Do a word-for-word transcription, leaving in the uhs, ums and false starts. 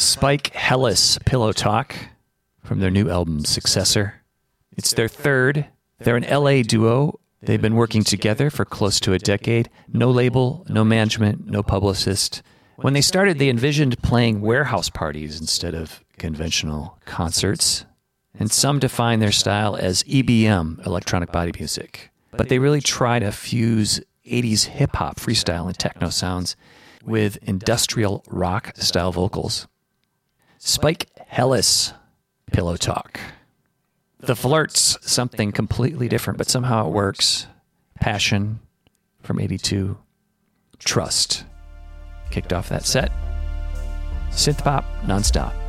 Spike Hellis, Pillow Talk, from their new album, Successor. It's their third. They're an L A duo. They've been working together for close to a decade. No label, no management, no publicist. When they started, they envisioned playing warehouse parties instead of conventional concerts. And some define their style as E B M, electronic body music. But they really try to fuse eighties hip-hop, freestyle, and techno sounds with industrial rock-style vocals. Spike Hellis, Pillow Talk. The Flirts, something completely different, but somehow it works. Passion, from eighty-two. Trust, kicked off that set. Synth pop, nonstop.